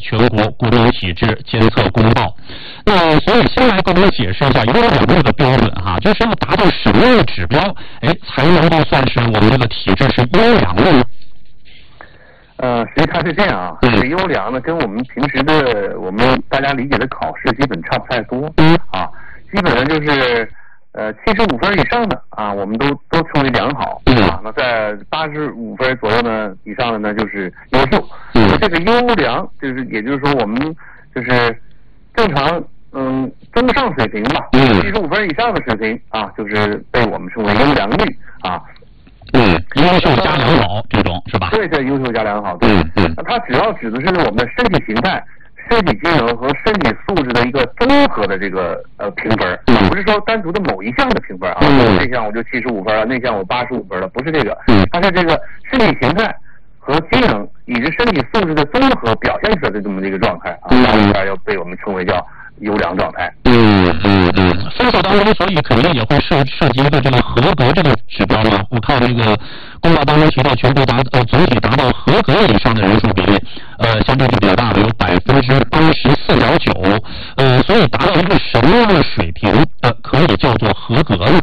全国国民体质监测公报。那所以先来给我们解释一下优良这个标准哈，就是要达到什么样的指标，才能够算是我们这个体质是优良的呢？ 实际它是这样啊，这个优良呢，跟我们平时的我们大家理解的考试基本差不太多啊，基本上就是75分以上的啊，我们都称为良好啊。那在85分左右呢以上的呢就是优秀。这个优良也就是说我们就是正常中上水平吧，75分以上的水平啊，就是被我们称为优良率啊。 优秀加良好这种是吧？ 对，优秀加良好。那它主要指的是我们的身体形态、身体机能和身体素质的一个综合的这个评分，不是说单独的某一项的评分啊。这项我就75分了，那项我85分了，不是这个。它是这个身体形态和机能以及身体素质的综合表现出来的这么的一个状态啊，要被我们称为叫优良状态。 分数当中，所以肯定也会涉及一个这个合格这个指标嘛。我看这个公报当中提到，全国总体达到合格以上的人数比例，相对是比较大的，有84.9%。所以达到一个什么样的水平可以叫做合格呢？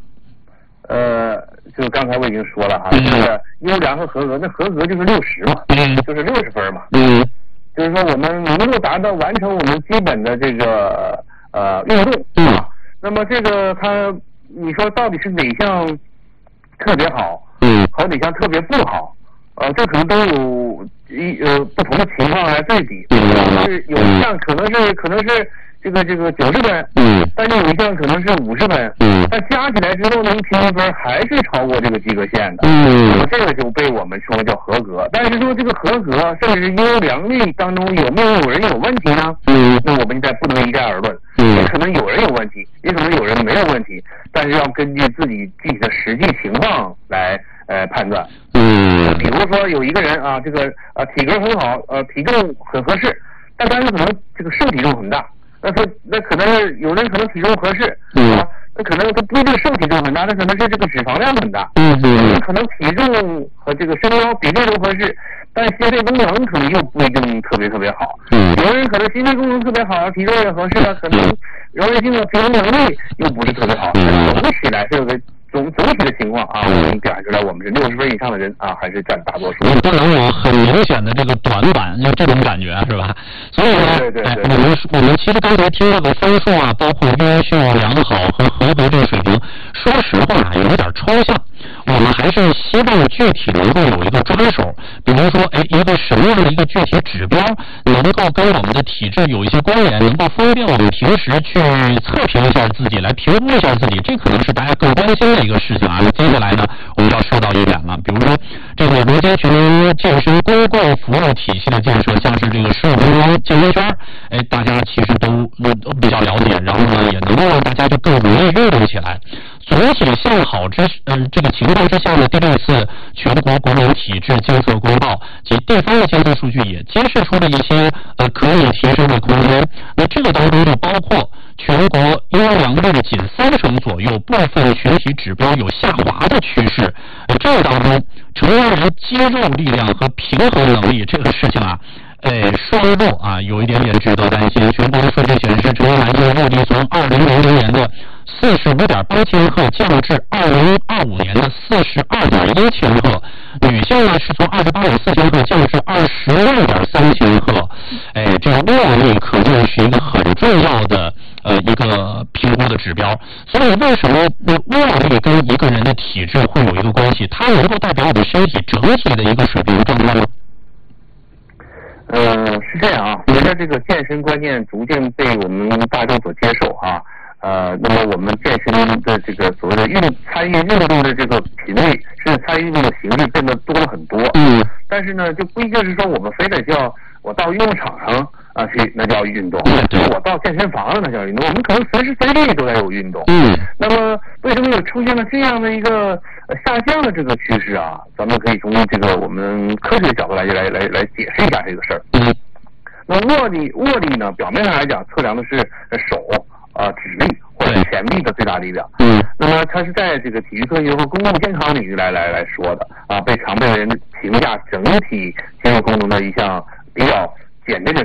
就刚才我已经说了哈，这个优良和合格，那合格就是60嘛，就是60分嘛。就是说我们能够达到完成我们基本的这个运动啊，那么这个你说到底是哪项特别好，和哪项特别不好，这可能都有不同的情况来对比。是有一项可能是这个90分，但是有一项可能是50分，但加起来之后呢，平均分还是超过这个及格线的，那么这个就被我们称为叫合格。但是说这个合格甚至是优良率当中有没有人有问题呢？那我们不能一概而论，也可能有人有问题，也可能有人没有问题，但是要根据自己具体的实际情况来判断。比如说有一个人啊，这个体格很好，体重很合适，但他可能这个瘦体重很大。那可能是有人可能体重合适啊，那可能他不一定瘦体重很大，那可能是这个脂肪量很大。可能体重和这个身高比例都合适，但心肺功能可能又不一定特别好。有人可能心肺功能特别好，体重也合适了，可能柔韧性的平衡能力又不是特别好。总体来说总体的情况啊，我们表现出来，我们是60分以上的人啊，还是占大多数。 不能有很明显的这个短板，就这种感觉是吧？所以呢，我们其实刚才听到的分数啊，包括优秀、良好和合格这个水平，说实话有点抽象。我们还是希望具体能够有一个抓手，比如说，一个什么样的一个具体指标能够跟我们的体质有一些关联，能够方便我们平时去测评一下自己，来评估一下自己，这可能是大家更关心的一个事情啊。那接下来呢，我们要说到一点了，比如说这个如今全民健身公共服务体系的建设，像是这个15分钟健身圈，大家其实都比较了解，然后呢，也能够让大家就更容易运动起来。总体向好这个情况之下呢，第6次全国国民体质监测公报及地方的监测数据也揭示出了一些可以提升的空间。那这个当中就包括全国优良率仅30%左右，部分群体指标有下滑的趋势。这个当中，成年人肌肉力量和平衡能力这个事情啊。双弱啊，有一点点值得担心。全国的数据显示，成年男性肉力从2000年的45.8千克降至2025年的42.1千克，女性呢是从28.4千克降至26.3千克。这个握力可能是一个很重要的一个评估的指标。所以为什么握力跟一个人的体质会有一个关系？它能够代表我们身体整体的一个水平状态吗？ 是这样啊，随着这个健身观念逐渐被我们大众所接受啊，那么我们健身的这个所谓的参与运动的这个频率，甚至参与运动的形式变得多了很多。但是呢，就不一定是说我们非得叫我到运动场上去，那叫运动；我到健身房了，那叫运动。我们可能随时随地都在有运动。那么为什么有出现了这样的一个下降的这个趋势啊？咱们可以从这个我们科学的角度来解释一下这个事儿。那握力呢，表面上来讲测量的是手指力或者前臂的最大力量。那么它是在这个体育科学和公共健康领域来说的啊，被常被人评价整体肌肉功能的一项比较简单的